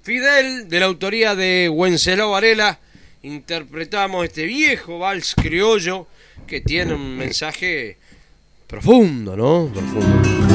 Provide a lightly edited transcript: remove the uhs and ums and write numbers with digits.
Fidel, de la autoría de Wenceslao Varela, interpretamos este viejo vals criollo que tiene un mensaje profundo, ¿no? Profundo.